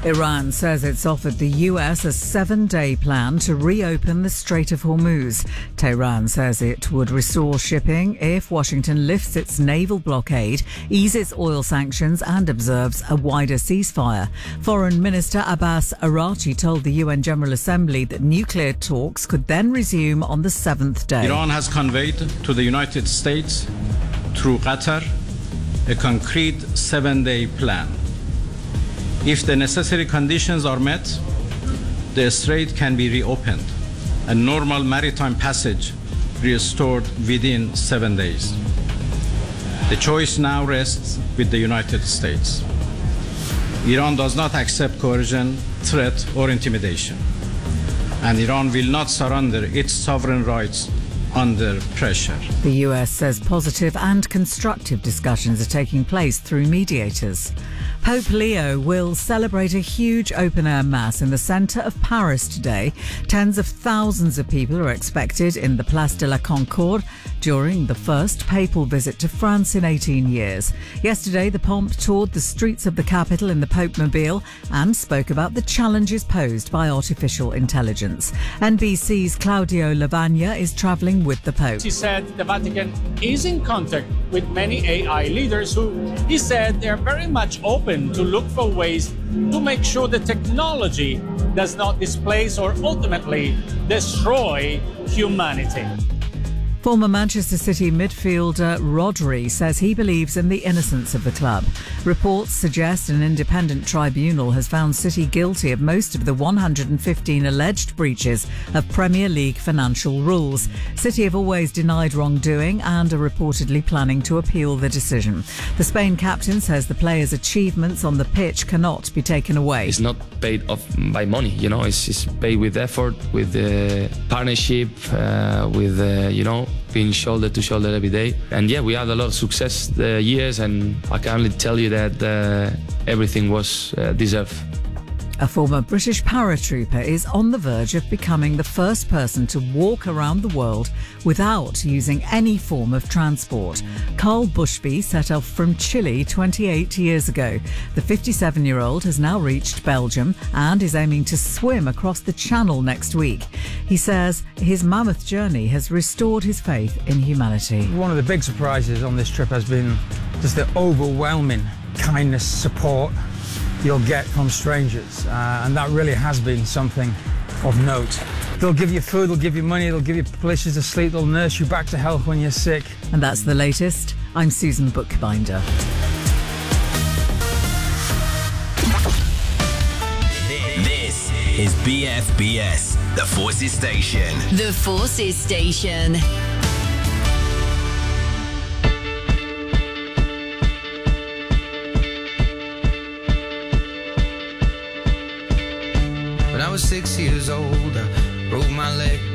Iran says it's offered the US a 7-day plan to reopen the Strait of Hormuz. Tehran says it would restore shipping if Washington lifts its naval blockade, eases oil sanctions and observes a wider ceasefire. Foreign Minister Abbas Araghchi told the UN General Assembly that nuclear talks could then resume on the 7th day. Iran has conveyed to the United States through Qatar a concrete 7-day plan. If the necessary conditions are met, the strait can be reopened and normal maritime passage restored within 7 days. The choice now rests with the United States. Iran does not accept coercion, threat, or intimidation, and Iran will not surrender its sovereign rights under pressure. The US says positive and constructive discussions are taking place through mediators. Pope Leo will celebrate a huge open-air mass in the centre of Paris today. Tens of thousands of people are expected in the Place de la Concorde during the first papal visit to France in 18 years. Yesterday, the Pomp toured the streets of the capital in the Pope-mobile and spoke about the challenges posed by artificial intelligence. NBC's Claudio Lavagna is travelling with the Pope. He said the Vatican is in contact with many AI leaders who, he said, they're very much open to look for ways to make sure the technology does not displace or ultimately destroy humanity. Former Manchester City midfielder Rodri says he believes in the innocence of the club. Reports suggest an independent tribunal has found City guilty of most of the 115 alleged breaches of Premier League financial rules. City have always denied wrongdoing and are reportedly planning to appeal the decision. The Spain captain says the players' achievements on the pitch cannot be taken away. It's not paid off by money, it's paid with effort, with partnership, with being shoulder to shoulder every day. And yeah, we had a lot of success years, and I can only tell you that everything was deserved. A former British paratrooper is on the verge of becoming the first person to walk around the world without using any form of transport. Carl Bushby set off from Chile 28 years ago. The 57-year-old has now reached Belgium and is aiming to swim across the Channel next week. He says his mammoth journey has restored his faith in humanity. One of the big surprises on this trip has been just the overwhelming kindness, support you'll get from strangers, and that really has been something of note. They'll give you food, they'll give you money, they'll give you places to sleep, they'll nurse you back to health when you're sick. And that's the latest. I'm Susan Bookbinder. This is BFBS, the Forces Station. The Forces Station. When I was 6 years old, I broke my leg.